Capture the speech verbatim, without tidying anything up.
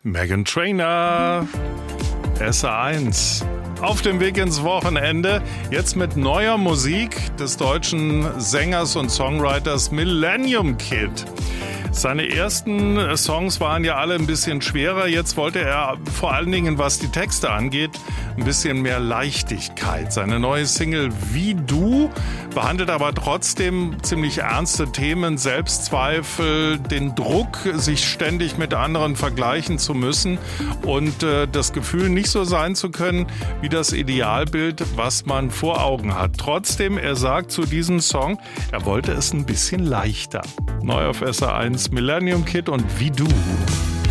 Meghan Trainor, S R eins. Auf dem Weg ins Wochenende, jetzt mit neuer Musik des deutschen Sängers und Songwriters Millennium Kid. Seine ersten Songs waren ja alle ein bisschen schwerer. Jetzt wollte er vor allen Dingen, was die Texte angeht, ein bisschen mehr Leichtigkeit. Seine neue Single Wie Du behandelt aber trotzdem ziemlich ernste Themen, Selbstzweifel, den Druck, sich ständig mit anderen vergleichen zu müssen und äh, das Gefühl, nicht so sein zu können, wie das Idealbild, was man vor Augen hat. Trotzdem, er sagt zu diesem Song, er wollte es ein bisschen leichter. Neu auf S R eins, Millennium Kid und Wie Du.